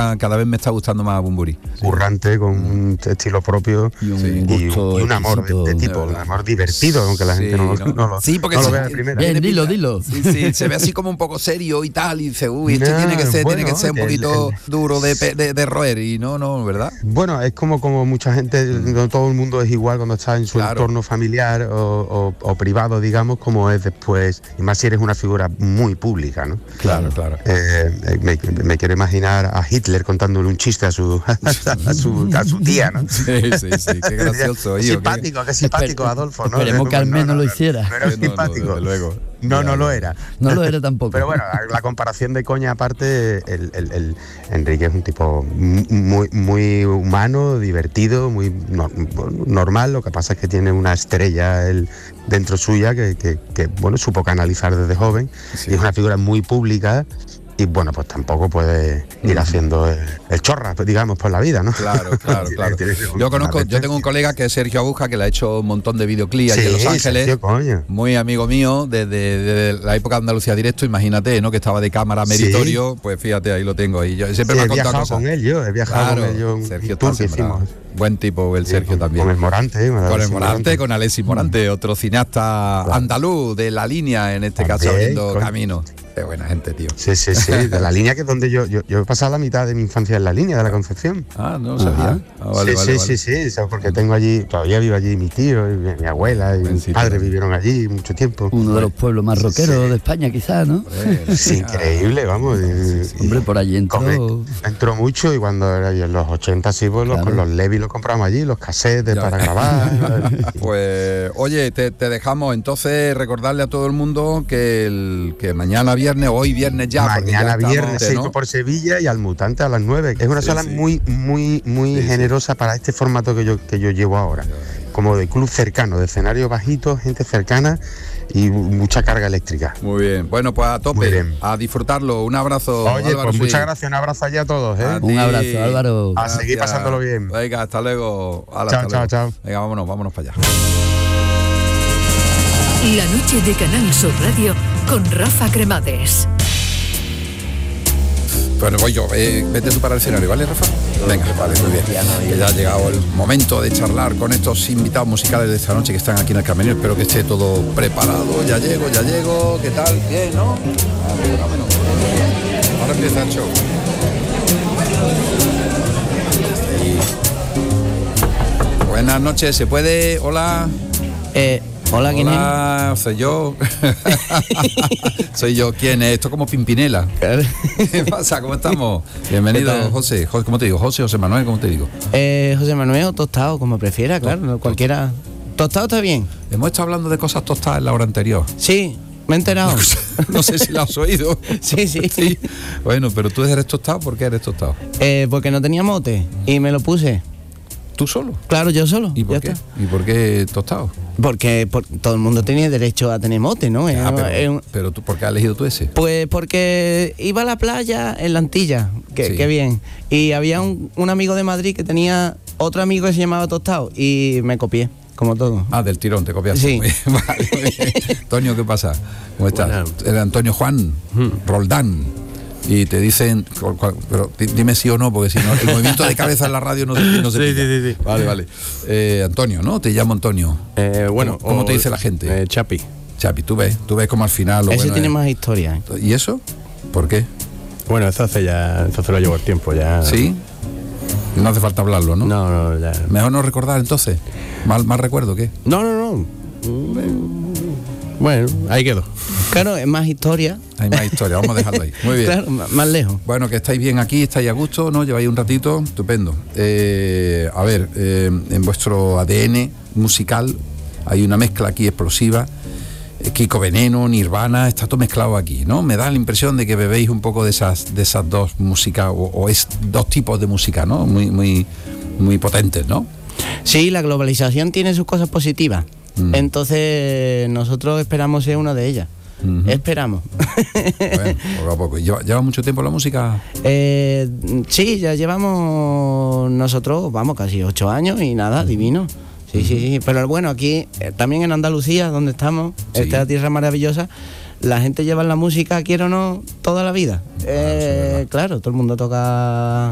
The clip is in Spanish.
cada vez me está gustando más Bunbury. Currante, con un estilo propio y un amor de tipo, un amor divertido, aunque la gente no lo vea de primera. Bien, dilo. Sí, se ve así como un poco serio y tal, y dice, esto tiene que ser un poquito duro de roer, y no, ¿verdad? Bueno, es como mucha gente, no todo el mundo es igual cuando está en su entorno familiar o privado, digamos, como es después, y más si eres una figura muy pública, ¿no? Claro. Me quiero imaginar a Hitler contándole un chiste a su tía, ¿no? Sí, qué gracioso. Qué simpático, Adolfo, ¿no? Esperemos que al menos lo hiciera. Pero es simpático. Desde luego. No lo era. No lo era tampoco. Pero bueno, la comparación de coña aparte, el Enrique es un tipo muy, muy humano, divertido, muy normal. Lo que pasa es que tiene una estrella dentro suya que supo canalizar desde joven. Sí. Y es una figura muy pública. Y bueno, pues tampoco puede ir haciendo el chorra, digamos, por la vida, ¿no? Claro. Yo tengo un colega que es Sergio Aguja, que le ha hecho un montón de videoclips allí en Los Ángeles. Sergio, muy amigo mío desde la época de Andalucía Directo, imagínate, ¿no? Que estaba de cámara meritorio, pues fíjate, ahí lo tengo ahí. Yo siempre me ha contado cosas. He viajado con él yo. Sergio está sembrado. Buen tipo el Sergio también. Con el Morante. Con Alexis Morante, otro cineasta andaluz de La Línea, en este caso, abriendo camino. Qué buena gente, tío. Sí, de La Línea, que es donde yo he pasado la mitad de mi infancia en La Línea de la Concepción. No sabía. Vale. Porque tengo allí, todavía vive allí mi tío, y mi abuela y mis padres vivieron allí mucho tiempo. Uno de los pueblos más rockeros de España, quizás, ¿no? Sí, increíble, vamos. Hombre, por allí entró mucho, y cuando era en los 80, sí, pues con los Levi los compramos allí, los cassettes para grabar. Pues, oye, te dejamos entonces recordarle a todo el mundo que mañana hoy viernes ya. Mañana viernes, ¿no? Por Sevilla y al Mutante a las 9. Es una sala muy generosa para este formato que yo llevo ahora. Como de club cercano, de escenario bajito, gente cercana y mucha carga eléctrica. Muy bien. Bueno, pues a tope, a disfrutarlo. Un abrazo. Oye, Álvaro, pues muchas gracias. Un abrazo allá a todos. Un abrazo, Álvaro. A seguir pasándolo bien. Venga, hasta luego. Chao. Venga, vámonos para allá. La noche de Canal Sur Radio con Rafa Cremades. Bueno, voy yo. Vete tú para el escenario, ¿vale, Rafa? Venga, vale, muy bien. Que ya ha llegado el momento de charlar con estos invitados musicales de esta noche que están aquí en el camerino. Espero que esté todo preparado. Ya llego. ¿Qué tal? Bien, ¿no? Ahora empieza el show. Buenas noches, ¿se puede? Hola. Hola, ¿quién es? Soy yo. Soy yo. ¿Quién es? Esto como Pimpinela. ¿Qué pasa? ¿Cómo estamos? Bienvenido, José. ¿Cómo te digo? José Manuel, ¿cómo te digo? José Manuel o Tostado, como prefiera, claro. Cualquiera. Tostado está bien. Hemos estado hablando de cosas tostadas en la hora anterior. Sí, me he enterado. No sé si la has oído. Sí. Bueno, pero tú eres tostado. ¿Por qué eres tostado? Porque no tenía mote y me lo puse. ¿Tú solo? Claro, yo solo. ¿Y por qué? ¿Y por qué tostado? Porque todo el mundo tenía derecho a tener mote, ¿no? Pero tú, ¿por qué has elegido tú ese? Pues porque iba a la playa en la Antilla, qué bien. Y había un amigo de Madrid que tenía otro amigo que se llamaba Tostado y me copié, como todo. Del tirón, te copiaste. Sí. Vale, muy bien. Antonio, ¿qué pasa? ¿Cómo estás? Bueno. Era Antonio Juan Roldán. Y te dicen, pero dime sí o no, porque si no, el movimiento de cabeza en la radio no se Sí. Vale. Antonio, ¿no? Te llamo Antonio. Bueno, ¿Cómo te dice la gente? Chapi, tú ves como al final. Ese tiene más historia. ¿Y eso? ¿Por qué? Bueno, eso se lo llevo el tiempo ya. ¿Sí? No hace falta hablarlo, ¿no? No, ya. Mejor no recordar entonces. ¿Mal recuerdo qué? No. Bueno, ahí quedó. Claro, es más historia. Hay más historia, vamos a dejarlo ahí. Muy bien. Claro, más lejos. Bueno, que estáis bien aquí, estáis a gusto, ¿no? Lleváis un ratito, estupendo. En vuestro ADN musical hay una mezcla aquí explosiva. Kiko Veneno, Nirvana, está todo mezclado aquí, ¿no? Me da la impresión de que bebéis un poco de esas dos músicas, o es dos tipos de música, ¿no? Muy potentes, ¿no? Sí, la globalización tiene sus cosas positivas. Entonces nosotros esperamos ser una de ellas. Esperamos. Bueno, poco a poco. ¿Lleva mucho tiempo la música? Sí, ya llevamos nosotros, casi 8 años y nada, divino. Sí. Pero bueno, aquí, también en Andalucía, donde estamos, esta tierra maravillosa, la gente lleva la música, quiera o no, toda la vida. Claro, todo el mundo toca